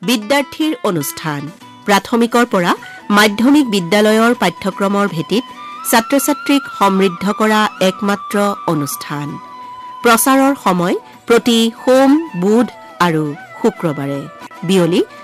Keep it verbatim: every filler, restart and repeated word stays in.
বিদ্যাৰ্থীৰ অনুষ্ঠান প্ৰাথমিকৰ পৰা মাধ্যমিক বিদ্যালয়ৰ পাঠ্যক্ৰমৰ ভেটিত ছাত্ৰ-ছাত্ৰীক সমৃদ্ধ কৰা একমাত্ৰ অনুষ্ঠান প্ৰচাৰৰ সময় প্ৰতি সোম বুধ আৰু শুক্ৰবাৰে বিয়লি